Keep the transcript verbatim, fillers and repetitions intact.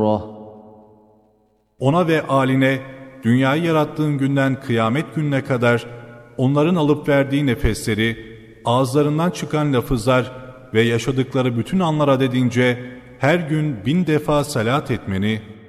Ona ve âline dünyayı yarattığın günden kıyamet gününe kadar onların alıp verdiği nefesleri, ağızlarından çıkan lafızlar ve yaşadıkları bütün anlar adedince her gün bin defa salat etmeni